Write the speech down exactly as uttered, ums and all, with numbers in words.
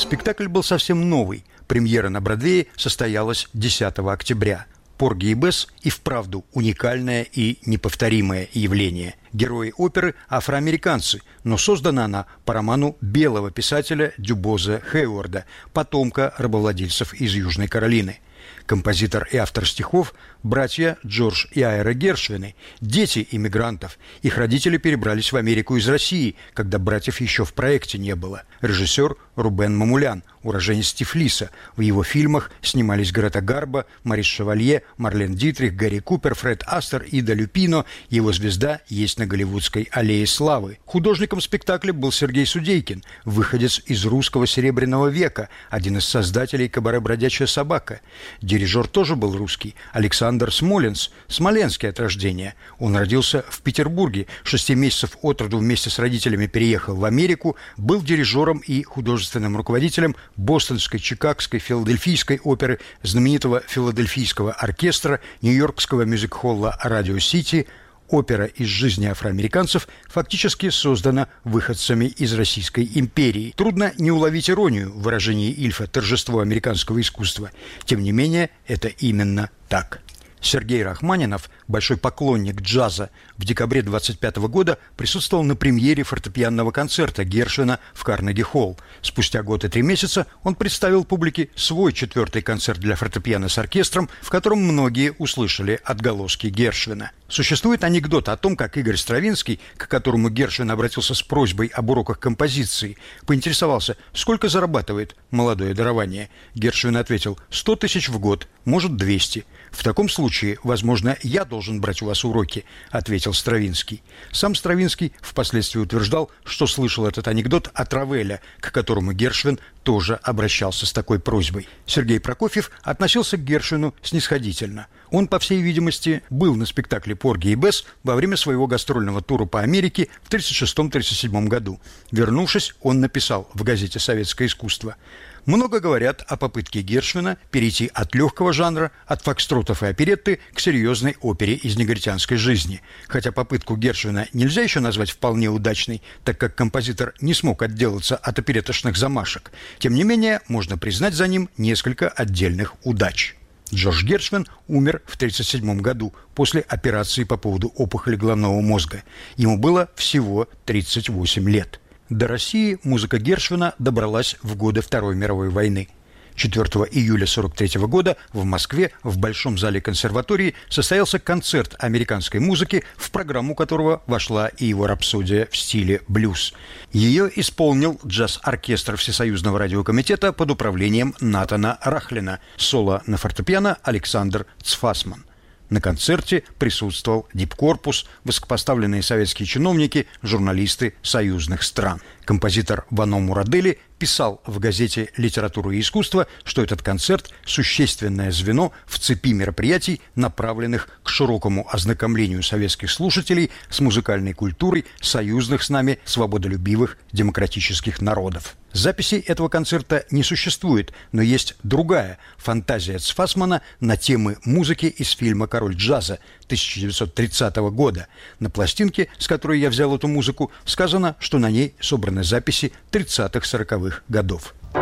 Спектакль был совсем новый. Премьера на Бродвее состоялась десятого октября. «Порги и Бесс» и вправду уникальное и неповторимое явление. Герои оперы – афроамериканцы, но создана она по роману белого писателя Дюбоза Хейворда, потомка рабовладельцев из Южной Каролины. Композитор и автор стихов – братья Джордж и Айра Гершвины, дети иммигрантов. Их родители перебрались в Америку из России, когда братьев еще в проекте не было. Режиссер Рубен Мамулян, уроженец Тифлиса. В его фильмах снимались Грета Гарбо, Марис Шевалье, Марлен Дитрих, Гэри Купер, Фред Астер, Ида Люпино. Его звезда есть на Голливудской аллее славы. Художником спектакля был Сергей Судейкин, выходец из русского Серебряного века, один из создателей кабаре «Бродячая собака». Дирижер тоже был русский – Александр Смоленс, смоленский от рождения. Он родился в Петербурге, шести месяцев от роду вместе с родителями переехал в Америку, был дирижером и художественным руководителем Бостонской, Чикагской, Филадельфийской оперы, знаменитого Филадельфийского оркестра, Нью-Йоркского мюзик-холла «Радио Сити». Опера из жизни афроамериканцев фактически создана выходцами из Российской империи. Трудно не уловить иронию в выражении Ильфа «торжество американского искусства». Тем не менее, это именно так. Сергей Рахманинов, большой поклонник джаза, в декабре двадцать пятого года присутствовал на премьере фортепианного концерта Гершвина в Карнеги-холл. Спустя год и три месяца он представил публике свой четвертый концерт для фортепиано с оркестром, в котором многие услышали отголоски Гершвина. Существует анекдот о том, как Игорь Стравинский, к которому Гершвин обратился с просьбой об уроках композиции, поинтересовался, сколько зарабатывает молодое дарование. Гершвин ответил: сто тысяч в год, может, двести. В таком случае, возможно, я должен брать у вас уроки, ответил Стравинский. Сам Стравинский впоследствии утверждал, что слышал этот анекдот от Равеля, к которому Гершвин тоже обращался с такой просьбой. Сергей Прокофьев относился к Гершвину снисходительно. Он, по всей видимости, был на спектакле «Порги и Бесс» во время своего гастрольного тура по Америке в тридцать шестом — тридцать седьмом году. Вернувшись, он написал в газете «Советское искусство»: «Много говорят о попытке Гершвина перейти от легкого жанра, от фокстротов и оперетты к серьезной опере из негритянской жизни. Хотя попытку Гершвина нельзя еще назвать вполне удачной, так как композитор не смог отделаться от опереточных замашек. Тем не менее, можно признать за ним несколько отдельных удач». Джордж Гершвин умер в тридцать седьмом году после операции по поводу опухоли головного мозга. Ему было всего тридцать восемь лет. До России музыка Гершвина добралась в годы Второй мировой войны. четвёртого июля сорок третьего года в Москве в Большом зале консерватории состоялся концерт американской музыки, в программу которого вошла и его рапсодия в стиле блюз. Ее исполнил джаз-оркестр Всесоюзного радиокомитета под управлением Натана Рахлина, соло на фортепиано Александр Цфасман. На концерте присутствовал дипкорпус, высокопоставленные советские чиновники, журналисты союзных стран. Композитор Вано Мурадели писал в газете «Литература и искусство», что этот концерт – существенное звено в цепи мероприятий, направленных к широкому ознакомлению советских слушателей с музыкальной культурой союзных с нами свободолюбивых демократических народов. Записей этого концерта не существует, но есть другая – фантазия Цфасмана на темы музыки из фильма «Король джаза» тысяча девятьсот тридцатого года. На пластинке, с которой я взял эту музыку, сказано, что на ней собраны записи тридцатых-сороковых годов.